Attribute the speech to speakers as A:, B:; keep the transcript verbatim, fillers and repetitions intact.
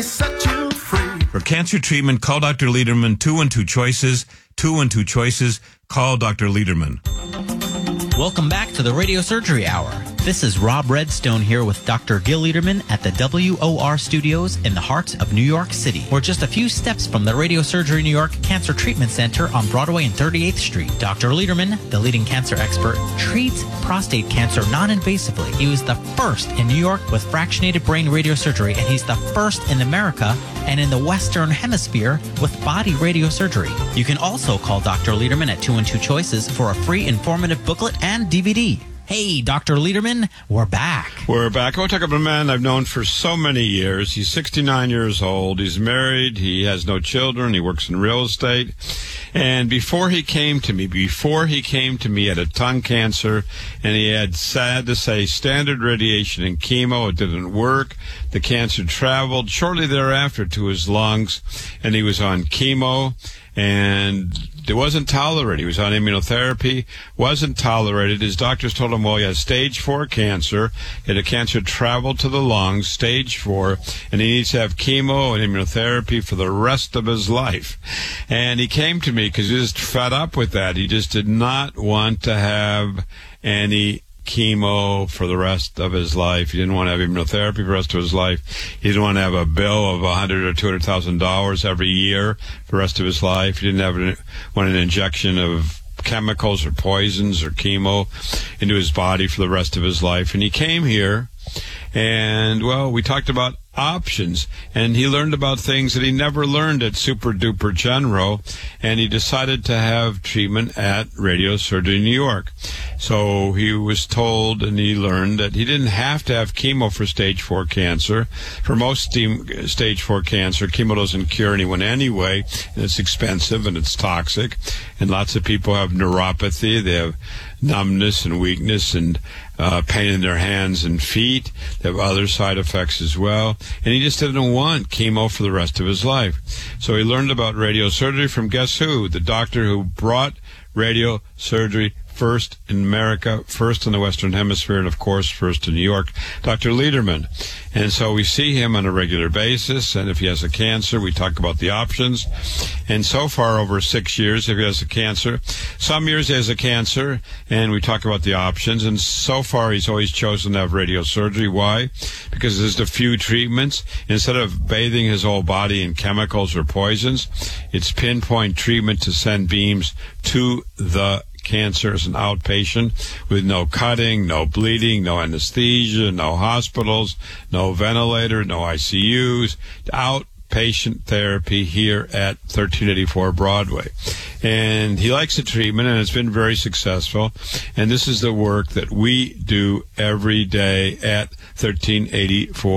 A: Set you free.
B: For cancer treatment, call Doctor Lederman. Two and two choices. Two and two choices. Call Doctor Lederman.
C: Welcome back to the Radio Surgery Hour. This is Rob Redstone here with Doctor Gil Lederman at the W O R Studios in the heart of New York City. We're just a few steps from the Radio Surgery New York Cancer Treatment Center on Broadway and thirty-eighth Street. Doctor Lederman, the leading cancer expert, treats prostate cancer non-invasively. He was the first in New York with fractionated brain radiosurgery, and he's the first in America and in the Western Hemisphere with body radiosurgery. You can also call Doctor Lederman at two and two choices for a free informative booklet and D V D. Hey, Doctor Lederman, we're back.
D: We're back. I want to talk about a man I've known for so many years. He's sixty-nine years old. He's married. He has no children. He works in real estate. And before he came to me, before he came to me, he had a tongue cancer, and he had, sad to say, standard radiation and chemo. It didn't work. The cancer traveled shortly thereafter to his lungs, and he was on chemo, and it wasn't tolerated. He was on immunotherapy, wasn't tolerated. His doctors told him, well, he has stage four cancer. He had a cancer travel to the lungs, stage four, and he needs to have chemo and immunotherapy for the rest of his life. And he came to me because he was just fed up with that. He just did not want to have any chemo for the rest of his life. He didn't want to have immunotherapy for the rest of his life. He didn't want to have a bill of a hundred or two hundred thousand dollars every year for the rest of his life. He didn't have an, want an injection of chemicals or poisons or chemo into his body for the rest of his life. And he came here, and well, we talked about options, and he learned about things that he never learned at Super Duper General, and he decided to have treatment at Radio Surgery New York. So he was told, and he learned that he didn't have to have chemo for stage four cancer. For most steam, stage four cancer, chemo doesn't cure anyone anyway, and it's expensive and it's toxic, and lots of people have neuropathy. They have numbness and weakness and uh, pain in their hands and feet. They have other side effects as well. And he just didn't want chemo for the rest of his life. So he learned about radiosurgery from guess who? The doctor who brought radiosurgery first in America, first in the Western Hemisphere, and of course first in New York, Doctor Lederman. And so we see him on a regular basis, and if he has a cancer, we talk about the options. And so far, over six years, if he has a cancer, some years he has a cancer, and we talk about the options. And so far, he's always chosen to have radiosurgery. Why? Because there's a few treatments. Instead of bathing his whole body in chemicals or poisons, it's pinpoint treatment to send beams to the cancer as an outpatient with no cutting, no bleeding, no anesthesia, no hospitals, no ventilator, no I C Us, outpatient therapy here at thirteen eighty-four Broadway. And he likes the treatment, and it's been very successful. And this is the work that we do every day at thirteen eighty-four